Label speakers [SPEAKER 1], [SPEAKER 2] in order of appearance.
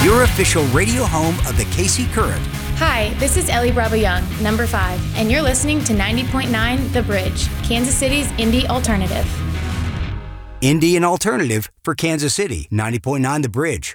[SPEAKER 1] your official radio home of the KC Current.
[SPEAKER 2] Hi, this is Ellie Bravo Young, number 5, and you're listening to 90.9 The Bridge, Kansas City's indie alternative.
[SPEAKER 1] Indie and alternative for Kansas City, 90.9 The Bridge.